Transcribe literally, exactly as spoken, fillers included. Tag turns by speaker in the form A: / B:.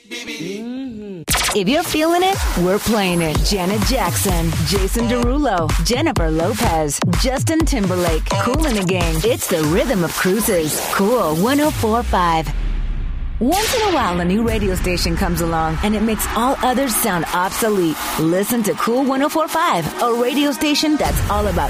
A: If you're feeling it, we're playing it. Janet Jackson, Jason Derulo, Jennifer Lopez, Justin Timberlake, Kool and the Gang. It's the rhythm of cruises. Cool one oh four point five. Once in a while, a new radio station comes along and it makes all others sound obsolete. Listen to Cool one oh four point five, a radio station that's all about